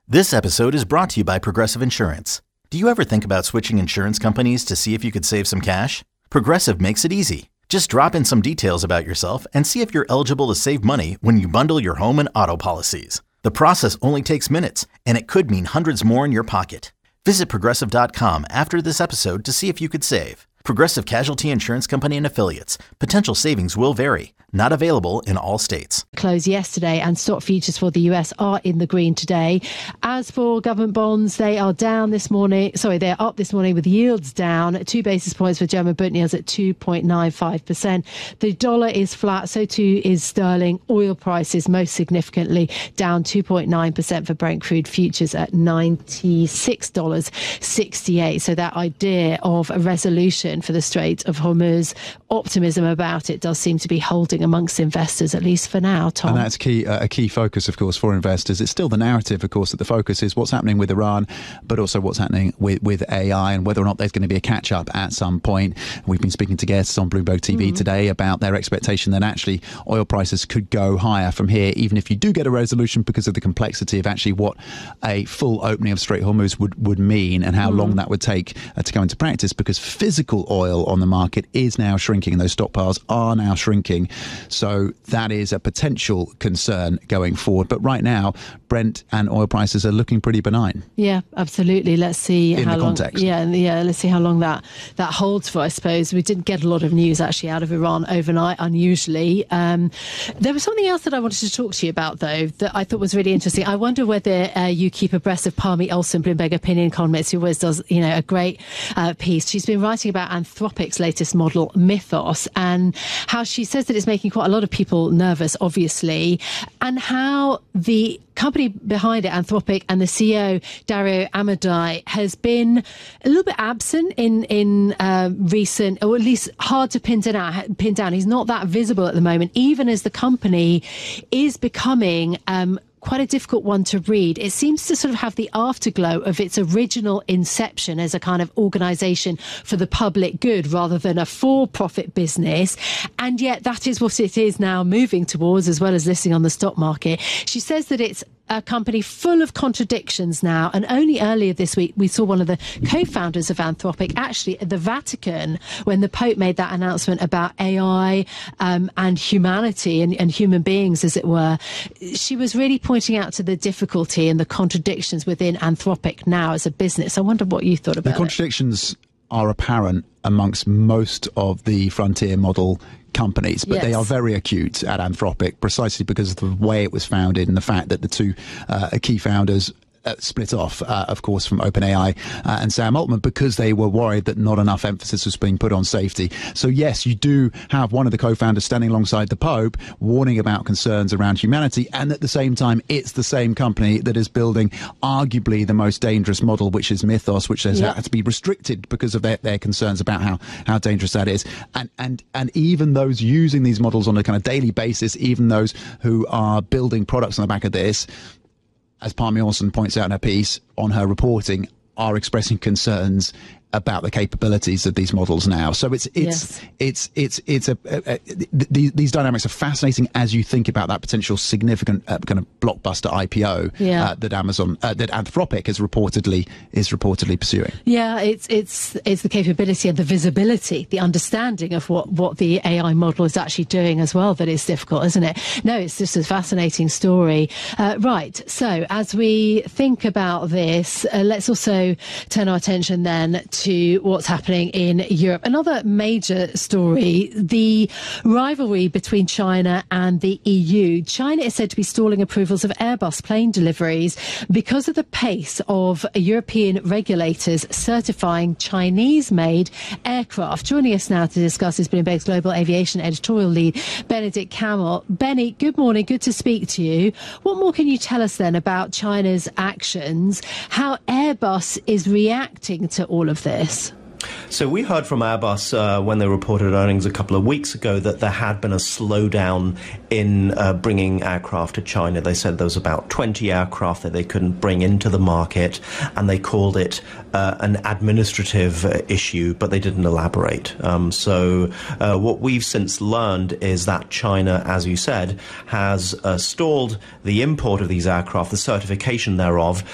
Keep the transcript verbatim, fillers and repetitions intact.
This episode is brought to you by Progressive Insurance. Do you ever think about switching insurance companies to see if you could save some cash? Progressive makes it easy. Just drop in some details about yourself and see if you're eligible to save money when you bundle your home and auto policies. The process only takes minutes, and it could mean hundreds more in your pocket. Visit Progressive dot com after this episode to see if you could save. Progressive Casualty Insurance Company and Affiliates. Potential savings will vary. Not available in all states. Closed yesterday, and stock futures for the U S are in the green today. As for government bonds, they are down this morning. Sorry, they're up this morning with yields down. Two basis points for German Bund yields at two point nine five percent. The dollar is flat, so too is sterling. Oil prices most significantly down two point nine percent for Brent crude futures at ninety-six dollars sixty-eight. So that idea of a resolution for the Strait of Hormuz, optimism about it does seem to be holding amongst investors, at least for now, Tom. And that's key, uh, a key focus, of course, for investors. It's still the narrative, of course, that the focus is what's happening with Iran, but also what's happening with, with A I and whether or not there's going to be a catch-up at some point. We've been speaking to guests on Bloomberg T V mm. today about their expectation that actually oil prices could go higher from here, even if you do get a resolution, because of the complexity of actually what a full opening of Strait Hormuz would, would mean and how mm. long that would take uh, to go into practice, because physical oil on the market is now shrinking and those stockpiles are now shrinking. So that is a potential concern going forward. But right now, Brent and oil prices are looking pretty benign. Yeah, absolutely. Let's see in how the long. Context. Yeah, yeah. Let's see how long that that holds for. I suppose we didn't get a lot of news actually out of Iran overnight, unusually. Um, there was something else that I wanted to talk to you about, though, that I thought was really interesting. I wonder whether uh, you keep abreast of Parmi Olsen, Bloomberg opinion columnist, who always does, you know, a great uh, piece. She's been writing about Anthropic's latest model, Mythos, and how she says that it's making quite a lot of people nervous, obviously, and how the company behind it, Anthropic, and the C E O, Dario Amodei, has been a little bit absent in in uh, recent, or at least hard to pin down, pin down. He's not that visible at the moment, even as the company is becoming um, quite a difficult one to read. It seems to sort of have the afterglow of its original inception as a kind of organisation for the public good rather than a for-profit business. And yet that is what it is now moving towards, as well as listing on the stock market. She says that it's a company full of contradictions now, and only earlier this week we saw one of the co-founders of Anthropic actually at the Vatican when the Pope made that announcement about A I um, and humanity and, and human beings, as it were. She was really pointing out to the difficulty and the contradictions within Anthropic now as a business. I wonder what you thought about it. The contradictions it. are apparent amongst most of the frontier model companies, but yes. they are very acute at Anthropic, precisely because of the way it was founded and the fact that the two uh, key founders Uh, split off, uh, of course, from OpenAI uh, and Sam Altman, because they were worried that not enough emphasis was being put on safety. So yes, you do have one of the co-founders standing alongside the Pope warning about concerns around humanity, and at the same time it's the same company that is building arguably the most dangerous model, which is Mythos, which has yeah. had to be restricted because of their, their concerns about how how dangerous that is. And and and even those using these models on a kind of daily basis, even those who are building products on the back of this, as Parmi Olsen points out in her piece on her reporting, are expressing concerns about the capabilities of these models now. So it's it's yes. it's it's it's a, a, a these, these dynamics are fascinating as you think about that potential significant uh, kind of blockbuster I P O yeah. uh, that Amazon uh, that Anthropic is reportedly is reportedly pursuing. Yeah, it's it's it's the capability and the visibility, the understanding of what what the A I model is actually doing as well that is difficult, isn't it? No, it's just a fascinating story. Uh, right. So as we think about this, uh, let's also turn our attention then to what's happening in Europe. Another major story, the rivalry between China and the E U. China is said to be stalling approvals of Airbus plane deliveries because of the pace of European regulators certifying Chinese-made aircraft. Joining us now to discuss is Bloomberg's global aviation editorial lead, Benedict Kamel. Benny, good morning. Good to speak to you. What more can you tell us then about China's actions, how Airbus is reacting to all of this? So we heard from Airbus uh, when they reported earnings a couple of weeks ago that there had been a slowdown in uh, bringing aircraft to China. They said there was about twenty aircraft that they couldn't bring into the market, and they called it uh, an administrative uh, issue, but they didn't elaborate. Um, so uh, what we've since learned is that China, as you said, has uh, stalled the import of these aircraft, the certification thereof,